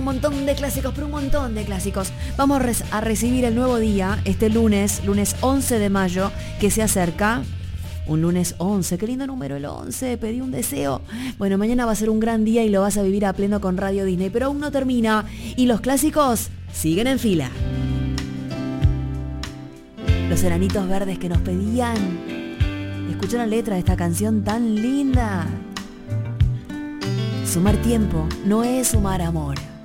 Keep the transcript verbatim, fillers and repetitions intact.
Un montón de clásicos, pero un montón de clásicos. Vamos a, res- a recibir el nuevo día, este lunes, lunes once de mayo, que se acerca. Un lunes once, qué lindo número el once, pedí un deseo. Bueno, mañana va a ser un gran día y lo vas a vivir a pleno con Radio Disney, pero aún no termina. Y los clásicos siguen en fila. Los enanitos verdes que nos pedían. Escuchar la letra de esta canción tan linda. Sumar tiempo no es sumar amor.